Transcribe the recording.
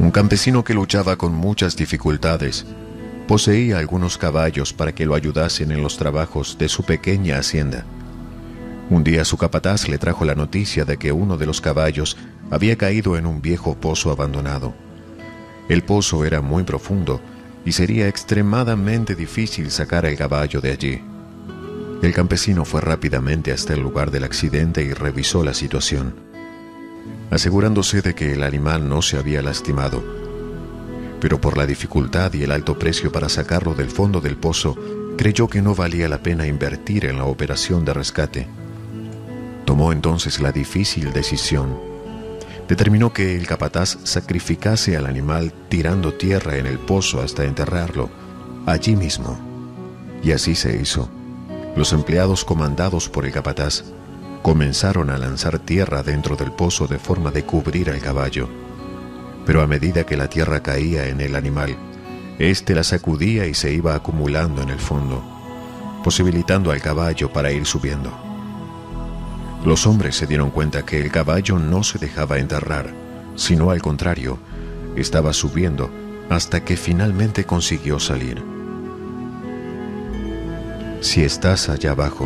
Un campesino que luchaba con muchas dificultades poseía algunos caballos para que lo ayudasen en los trabajos de su pequeña hacienda. Un día su capataz le trajo la noticia de que uno de los caballos había caído en un viejo pozo abandonado. El pozo era muy profundo y sería extremadamente difícil sacar al caballo de allí. El campesino fue rápidamente hasta el lugar del accidente y revisó la situación, asegurándose de que el animal no se había lastimado. Pero por la dificultad y el alto precio para sacarlo del fondo del pozo, creyó que no valía la pena invertir en la operación de rescate. Tomó entonces la difícil decisión. Determinó que el capataz sacrificase al animal tirando tierra en el pozo hasta enterrarlo allí mismo. Y así se hizo. Los empleados, comandados por el capataz, comenzaron a lanzar tierra dentro del pozo de forma de cubrir al caballo. Pero a medida que la tierra caía en el animal, éste la sacudía y se iba acumulando en el fondo, posibilitando al caballo para ir subiendo. Los hombres se dieron cuenta que el caballo no se dejaba enterrar, sino al contrario, estaba subiendo hasta que finalmente consiguió salir. Si estás allá abajo,